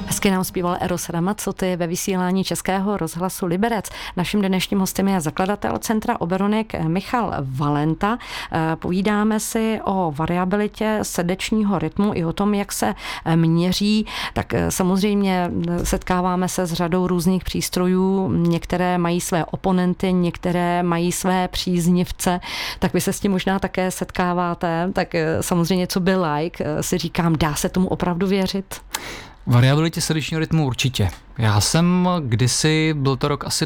Hezky nám zpíval Eros Ramazzotti ve vysílání Českého rozhlasu Liberec. Naším dnešním hostem je zakladatel Centra Oberonik Michal Valenta. Povídáme si o variabilitě srdečního rytmu i o tom, jak se měří. Tak samozřejmě setkáváme se s řadou různých přístrojů. Některé mají své oponenty, některé mají své příznivce. Tak vy se s tím možná také setkáváte. Tak samozřejmě, co by like, si říkám, dá se tomu opravdu věřit? Variabilitě srdečního rytmu určitě. Já jsem kdysi, byl to rok asi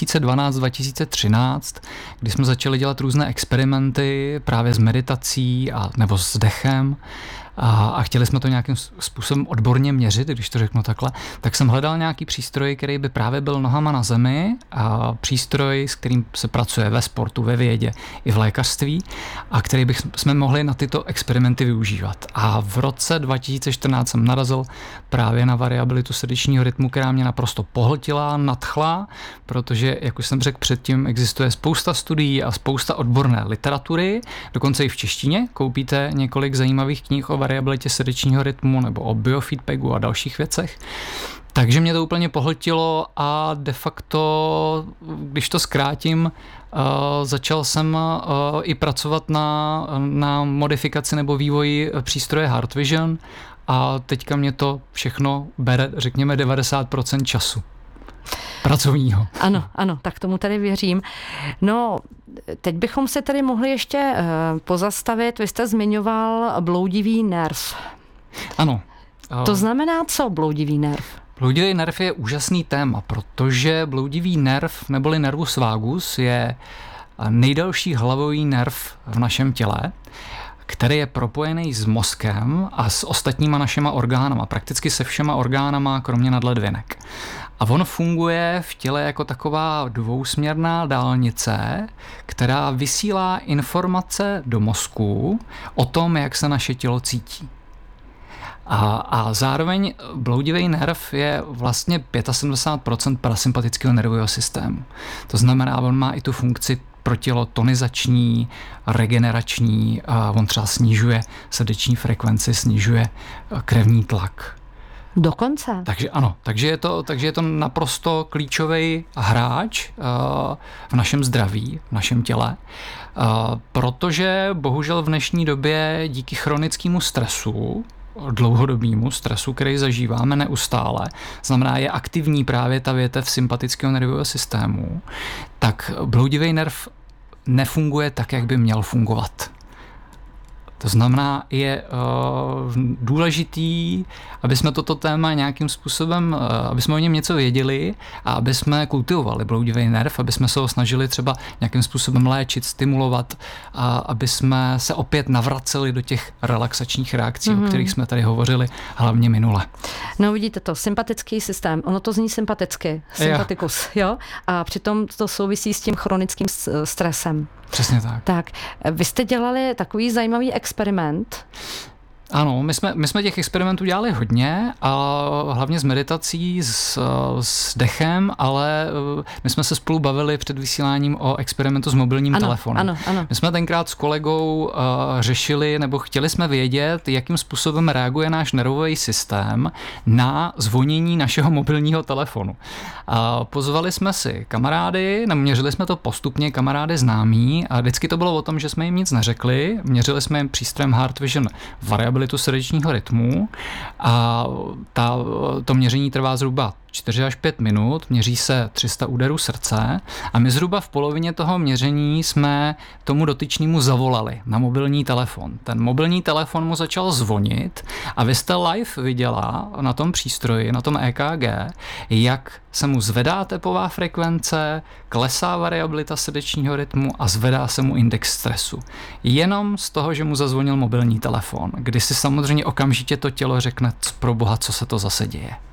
2012-2013, kdy jsme začali dělat různé experimenty právě s meditací nebo s dechem a chtěli jsme to nějakým způsobem odborně měřit, když to řeknu takhle, tak jsem hledal nějaký přístroj, který by právě byl nohama na zemi, a přístroj, s kterým se pracuje ve sportu, ve vědě i v lékařství a který jsme mohli na tyto experimenty využívat. A v roce 2014 jsem narazil právě na variabilitu srdečního rytmu, která mě naprosto pohltila, nadchla, protože, jak už jsem řekl předtím, existuje spousta studií a spousta odborné literatury, dokonce i v češtině koupíte několik zajímavých knih o variabilitě srdečního rytmu nebo o biofeedbacku a dalších věcech. Takže mě to úplně pohltilo a de facto, když to zkrátím, začal jsem i pracovat na modifikaci nebo vývoji přístroje Heart Vision a teďka mě to všechno bere, řekněme, 90% času pracovního. Ano, tak tomu tady věřím. No, teď bychom se tady mohli ještě pozastavit. Vy jste zmiňoval bloudivý nerv. Ano. To znamená co, bloudivý nerv? Bloudivý nerv je úžasný téma, protože bloudivý nerv neboli nervus vagus je nejdelší hlavový nerv v našem těle, který je propojený s mozkem a s ostatníma našima orgánama, prakticky se všema orgánama, kromě nadledvinek. A on funguje v těle jako taková dvousměrná dálnice, která vysílá informace do mozku o tom, jak se naše tělo cítí. A zároveň bloudivý nerv je vlastně 75% parasympatického nervového systému. To znamená, on má i tu funkci pro tělo tonizační, regenerační, a on třeba snižuje srdeční frekvenci, snižuje krevní tlak. Dokonce. Takže ano, takže je to naprosto klíčový hráč v našem zdraví, v našem těle, protože bohužel v dnešní době díky chronickému stresu, dlouhodobému stresu, který zažíváme neustále, znamená je aktivní právě ta větev sympatického nervového systému, tak bloudivý nerv nefunguje tak, jak by měl fungovat. To znamená, je důležitý, aby jsme toto téma nějakým způsobem, aby jsme o něm něco věděli a aby jsme kultivovali bloudivý nerv, aby jsme se ho snažili třeba nějakým způsobem léčit, stimulovat a aby jsme se opět navraceli do těch relaxačních reakcí, o kterých jsme tady hovořili, hlavně minule. No vidíte to, sympatický systém, ono to zní sympaticky, sympatikus, jo? A přitom to souvisí s tím chronickým stresem. Přesně tak. Tak, vy jste dělali takový zajímavý experiment. Ano, my jsme těch experimentů dělali hodně a hlavně s meditací, s dechem, ale my jsme se spolu bavili před vysíláním o experimentu s mobilním telefonem. Ano. My jsme tenkrát s kolegou řešili, nebo chtěli jsme vědět, jakým způsobem reaguje náš nervový systém na zvonění našeho mobilního telefonu. Pozvali jsme si kamarády, měřili jsme to postupně, kamarády známí a vždycky to bylo o tom, že jsme jim nic neřekli, měřili jsme jim přístrojem Heart Vision variabilitu srdečního rytmu a to měření trvá zhruba 4 až 5 minut, měří se 300 úderů srdce a my zhruba v polovině toho měření jsme tomu dotyčnému zavolali na mobilní telefon. Ten mobilní telefon mu začal zvonit a vy jste live viděla na tom přístroji, na tom EKG, jak se mu zvedá tepová frekvence, klesá variabilita srdečního rytmu a zvedá se mu index stresu. Jenom z toho, že mu zazvonil mobilní telefon, kdy si samozřejmě okamžitě to tělo řekne, pro boha, co se to zase děje.